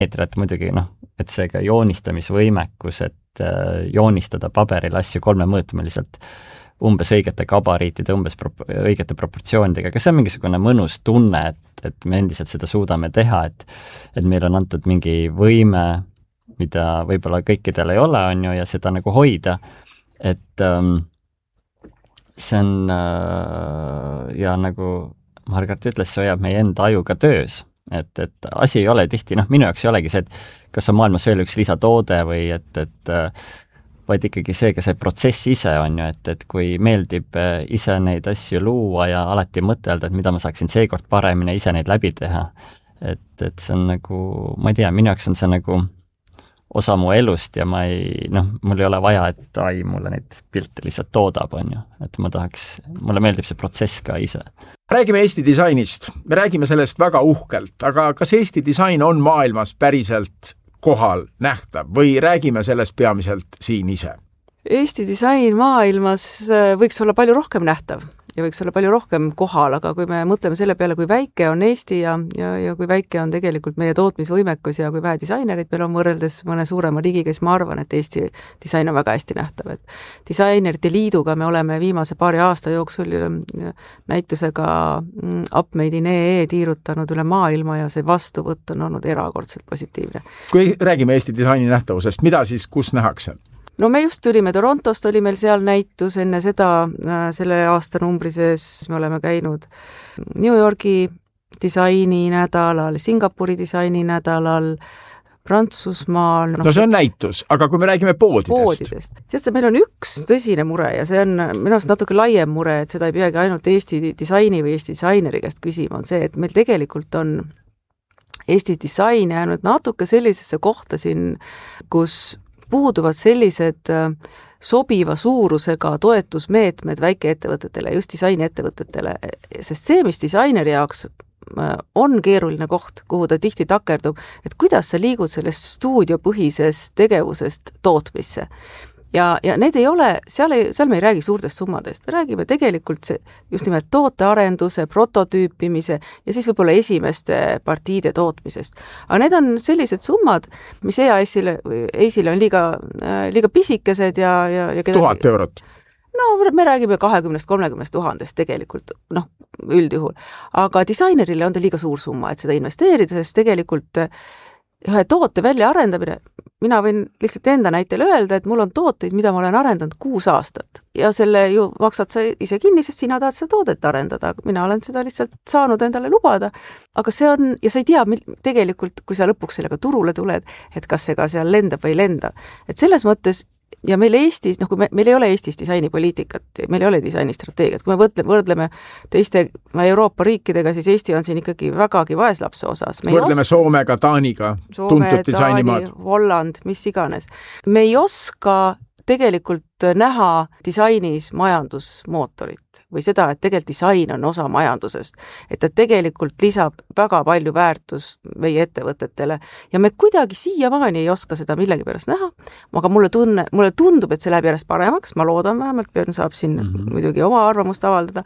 et muidugi et see ka joonistamisvõimekus, et joonistada paberil asju 3-mõõtmeliselt umbes õigete gabariitide, umbes õigete proportsioonidega, kas see on mingisugune mõnus tunne, et me endiselt seda suudame teha, et meil on antud mingi võime, mida võib-olla kõikidel ei ole, on ju, ja seda nagu hoida, et see on ja nagu Margaret ütles, see hoiab meie enda ajuga töös, et asi ei ole tihti, minu jaoks ei olegi see, et kas on maailmas veel üks lisatoode või et vaid ikkagi see, ka see protsess ise on ju, et kui meeldib ise neid asju luua ja alati mõtelda, et mida ma saaksin seekord paremini ise neid läbi teha, et see on nagu, ma ei tea, minu jaoks on see nagu osa mu elust ja mul ei ole vaja, et mulle neid pilte lihtsalt toodab, on ju, et mulle meeldib see protsess ka ise. Räägime Eesti disainist. Me räägime sellest väga uhkelt, aga kas Eesti disain on maailmas päriselt kohal nähtav või räägime sellest peamiselt siin ise? Eesti disain maailmas võiks olla palju rohkem nähtav ja võiks olla palju rohkem kohal, aga kui me mõtleme selle peale, kui väike on Eesti ja kui väike on tegelikult meie tootmisvõimekus ja kui vähe disainerid meil on võrreldes mõne suurema riigiga, siis ma arvan, et Eesti disain on väga hästi nähtav. Et disainerite liiduga me oleme viimase paari aasta jooksul näitusega Upmade in EE tiirutanud üle maailma ja see vastuvõtt on olnud erakordselt positiivne. Kui räägime Eesti disaini nähtavusest, mida siis kus nähakse? No me just tulime Torontost, oli meil seal näitus enne seda, selle aastanumbri sees me oleme käinud New Yorgi disaininädalal, Singapuri disaininädalal, Prantsusmaal. No see on näitus, aga kui me räägime poodidest. Tead, meil on üks tõsine mure ja see on minu arust natuke laiem mure, et seda ei peagi ainult Eesti disaini või Eesti disaineri käest küsima, on see, et meil tegelikult on Eesti disain jäänud natuke sellisesse kohta siin, kus puuduvad sellised sobiva suurusega toetusmeetmed väikeettevõtetele, just disainiettevõtetele, sest see, mis disaineri jaoks on keeruline koht, kuhu ta tihti takerdub, et kuidas sa liigud sellest stuudiopõhisest tegevusest tootmisse. Ja need ei ole, seal me ei räägi suurtest summadest, me räägime tegelikult just nimelt tootearenduse, prototüüpimise ja siis võib-olla esimeste partiide tootmisest. Aga need on sellised summad, mis EAS-ile on liiga pisikesed ja 1000 eurot. No me räägime 20-30 000 tegelikult, üldjuhul. Aga disainerile on ta liiga suur summa, et seda investeerida, sest tegelikult ühe toote välja arendamine, mina võin lihtsalt enda näitel öelda, et mul on tooteid, mida ma olen arendanud 6 aastat. Ja selle ju maksad sa ise kinni, sest sina tahad seda toodet arendada. Mina olen seda lihtsalt saanud endale lubada. Aga see on, ja sa ei tea tegelikult, kui sa lõpuks sellega turule tuled, et kas see ka seal lendab või ei lenda. Et selles mõttes, ja meil Eestis, kui meil ei ole Eestis disainipoliitikat, meil ei ole disainistrateegiat, kui me võrdleme teiste Euroopa riikidega, siis Eesti on siin ikkagi vägagi vaeslapse osas. Võrdleme Soomega, Taaniga, tuntud disainimaad. Taani, Holland, mis iganes. Me ei oska tegelikult näha disainis majandusmootorit või seda, et tegelikult disain on osa majandusest, et ta tegelikult lisab väga palju väärtust meie ettevõtetele ja me kuidagi siiamaani ei oska seda millegi pärast näha, aga mulle tundub, et see läheb järjest paremaks, ma loodan vähemalt, Björn saab siin muidugi oma arvamust avaldada,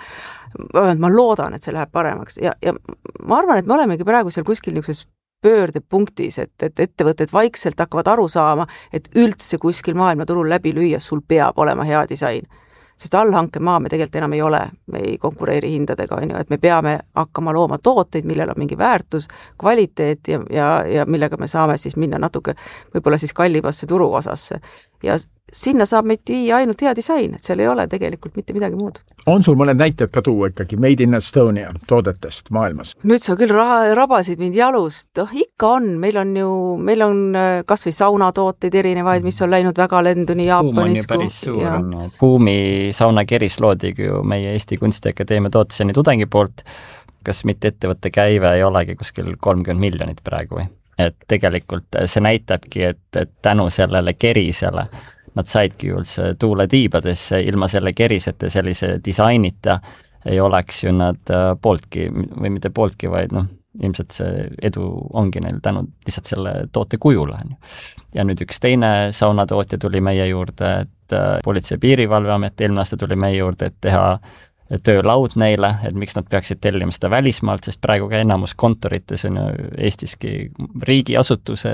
ma loodan, et see läheb paremaks ja ma arvan, et me olemegi praegu seal kuskil niisuguses pöördepunktis, et ettevõtted vaikselt hakkavad aru saama, et üldse kuskil maailmaturul läbi lüüa sul peab olema hea disain. Sest allhankemaa me tegelikult enam ei ole, me ei konkureeri hindadega, et me peame hakkama looma tooteid, millel on mingi väärtus, kvaliteet ja millega me saame siis minna natuke võib-olla siis kallimasse turuosasse. Ja sinna saab meid viia ainult hea disain, et seal ei ole tegelikult mitte midagi muud. On sul mõned näited ka tuua ikkagi Made in Estonia toodetest maailmas? Nüüd sa küll rabasid mind jalust. Ikka on, meil on kas või saunatooteid erinevaid, mis on läinud väga lendu nii Jaapanis. Kuumi saunakeris loodigi ju meie Eesti Kunstiakadeemia tooteseni tudengi poolt. Kas mitte ettevõtte käive ei olegi kuskil 30 miljonit praegu või? Et tegelikult see näitabki, et tänu sellele kerisele nad saidki üldse tuule tiibadesse, ilma selle kerisete sellise disainita ei oleks ju nad pooltki, või mitte pooltki, vaid ilmselt see edu ongi neil tänu lihtsalt selle toote kujule. Ja nüüd üks teine saunatootja tuli meie juurde, et Politsei- ja Piirivalveamet eelmine aasta tuli meie juurde, et teha töölaud neile, et miks nad peaksid tellima seda välismaalt, sest praegu ka enamus kontorites on ju Eestiski riigiasutused,